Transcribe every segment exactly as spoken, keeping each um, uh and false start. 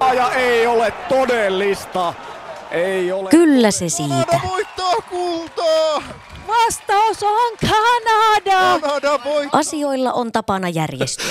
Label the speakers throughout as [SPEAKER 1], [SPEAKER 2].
[SPEAKER 1] ja ei ole todellista. Ei ole.
[SPEAKER 2] Kyllä se siitä.
[SPEAKER 3] Kanada voittaa kultaa!
[SPEAKER 4] Vastaus on Kanada!
[SPEAKER 3] Kanada voittaa!
[SPEAKER 2] Asioilla on tapana järjestyä.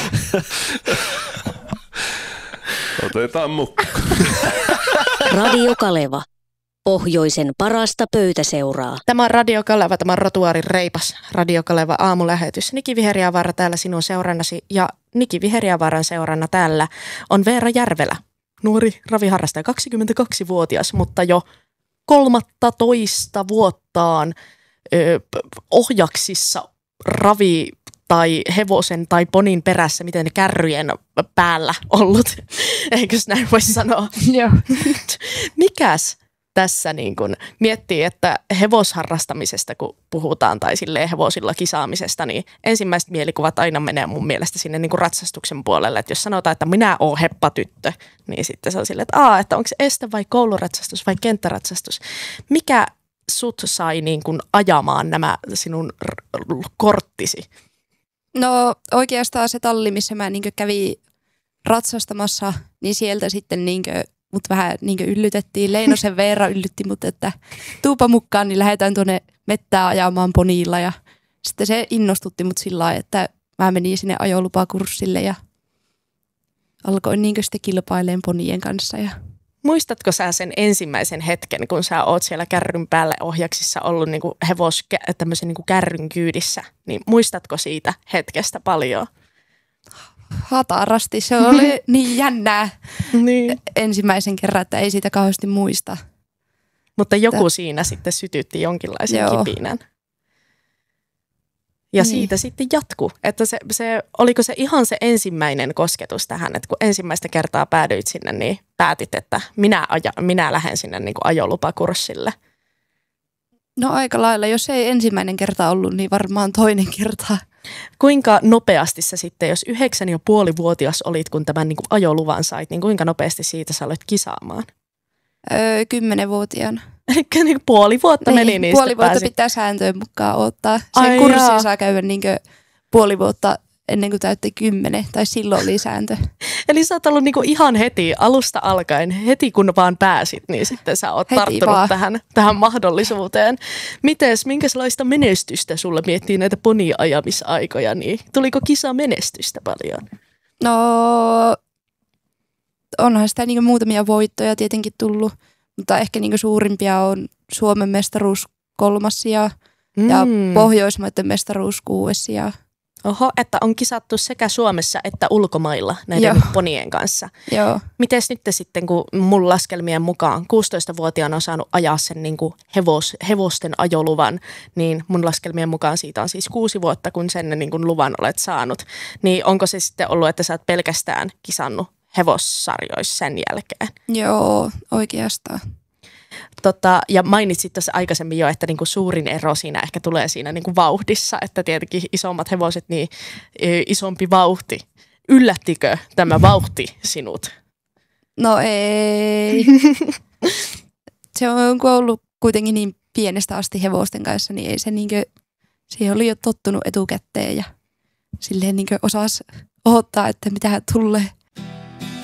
[SPEAKER 5] Otetaan mukaan.
[SPEAKER 2] Radio Kaleva. Pohjoisen parasta pöytäseuraa.
[SPEAKER 6] Tämä on Radio Kaleva, tämä on Rotuaarin reipas Radio Kaleva aamulähetys. Niki Viheriävaara täällä sinun seurannasi ja Niki Viheriävaaran seurana täällä on Veera Järvelä. Nuori raviharrastaja, kaksikymmentäkaksivuotias, mutta jo kolmattatoista vuottaan ö, ohjaksissa ravi tai hevosen tai ponin perässä, miten ne kärryjen päällä ollut. Eikös näin voi sanoa?
[SPEAKER 4] Joo.
[SPEAKER 6] Mikäs tässä niin kun miettii, että hevosharrastamisesta kun puhutaan tai silleen hevosilla kisaamisesta, niin ensimmäiset mielikuvat aina menee mun mielestä sinne niin kun ratsastuksen puolelle. Että jos sanotaan, että minä oon heppatyttö, niin sitten se on silleen, että, aa, että onko se este vai kouluratsastus vai kenttäratsastus. Mikä sut sai niin kun ajamaan nämä sinun r- r- korttisi?
[SPEAKER 4] No oikeastaan se talli, missä mä niinkö kävin ratsastamassa, niin sieltä sitten niinkö mut vähän niinkö yllytettiin. Leinosen Veera yllytti mut, että tuupa mukaan, niin lähdetään tuonne mettään ajamaan poniilla. Ja sitten se innostutti mut sillä lailla, että mä menin sinne ajolupakurssille ja alkoin niinkö sitten kilpailemaan ponien kanssa. Ja
[SPEAKER 6] Muistatko sä sen ensimmäisen hetken, kun sä oot siellä kärryn päälle ohjaksissa ollut niinku hevos tämmöisen niinku kärryn kyydissä, niin muistatko siitä hetkestä paljon?
[SPEAKER 4] hatarasti, se oli niin jännää
[SPEAKER 6] Niin.
[SPEAKER 4] ensimmäisen kerran, että ei siitä kauheasti muista.
[SPEAKER 6] Mutta joku siinä sitten sytytti jonkinlaisen
[SPEAKER 4] Joo.
[SPEAKER 6] kipinän. Ja
[SPEAKER 4] Niin.
[SPEAKER 6] siitä sitten jatkuu. Että se, se, oliko se ihan se ensimmäinen kosketus tähän, että kun ensimmäistä kertaa päädyit sinne, niin päätit, että minä, aja, minä lähden sinne niin kuin ajolupakurssille.
[SPEAKER 4] No aika lailla, jos ei ensimmäinen kerta ollut, niin varmaan toinen kerta.
[SPEAKER 6] Kuinka nopeasti sä sitten, jos yhdeksän ja puoli vuotias olit, kun tämän niin kuin ajoluvan sait, niin kuinka nopeasti siitä sä aloit kisaamaan?
[SPEAKER 4] Öö, kymmenenvuotiaana.
[SPEAKER 6] Eli niin puoli vuotta
[SPEAKER 4] Niin,
[SPEAKER 6] meni, niin
[SPEAKER 4] puoli
[SPEAKER 6] sitten
[SPEAKER 4] vuotta
[SPEAKER 6] pääsit.
[SPEAKER 4] pitää sääntöjen mukaan ottaa.
[SPEAKER 6] Ai
[SPEAKER 4] Sen kurssin
[SPEAKER 6] jaa.
[SPEAKER 4] saa käydä niinkö puoli vuotta ennen kuin täytti kymmenen, tai silloin oli sääntö.
[SPEAKER 6] Eli sä oot ollut niinku ihan heti alusta alkaen, heti kun vaan pääsit, niin sitten sä oot
[SPEAKER 4] Heti
[SPEAKER 6] tarttunut
[SPEAKER 4] vaan.
[SPEAKER 6] tähän, tähän mahdollisuuteen. Mites, minkälaista menestystä sulle miettii näitä poniajamisaikoja, niin tuliko kisa menestystä paljon?
[SPEAKER 4] No onhan sitä niinkö muutamia voittoja tietenkin tullut, mutta ehkä niinkö suurimpia on Suomen mestaruus kolmas sija ja
[SPEAKER 6] Mm.
[SPEAKER 4] Pohjoismaiden mestaruus kuudes sija.
[SPEAKER 6] Oho, että on kisattu sekä Suomessa että ulkomailla näiden
[SPEAKER 4] Joo.
[SPEAKER 6] ponien kanssa.
[SPEAKER 4] Joo.
[SPEAKER 6] Mites nyt sitten, kun mun laskelmien mukaan kuusitoistavuotiaana on saanut ajaa sen niin kuin hevos, hevosten ajoluvan, niin mun laskelmien mukaan siitä on siis kuusi vuotta, kun sen niin kuin luvan olet saanut. Niin onko se sitten ollut, että sä oot pelkästään kisannut hevossarjoissa sen jälkeen?
[SPEAKER 4] Joo, oikeastaan.
[SPEAKER 6] Tota, ja mainitsit tuossa aikaisemmin jo, että niinku suurin ero siinä ehkä tulee siinä niinku vauhdissa, että tietenkin isommat hevoset, niin ö, isompi vauhti. Yllättikö tämä vauhti sinut?
[SPEAKER 4] No ei. Se on kun ollut kuitenkin niin pienestä asti hevosten kanssa, niin ei se niinkö, siihen oli jo tottunut etukäteen ja silleen niinkö osasi odottaa, että mitä tulee.